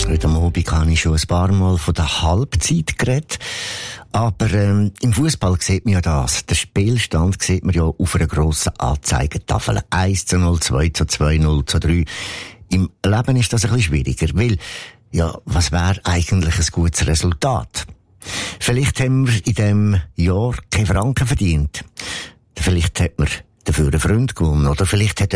Heute Abend habe ich schon ein paar Mal von der Halbzeit geredet. Aber im Fußball sieht man ja das. Den Spielstand sieht man ja auf einer grossen Anzeigetafel. 1:0, 2:2, 0:3. Im Leben ist das ein bisschen schwieriger, weil, ja, was wäre eigentlich ein gutes Resultat? Vielleicht haben wir in diesem Jahr keine Franken verdient. Vielleicht hat man dafür einen Freund gewonnen, oder vielleicht hat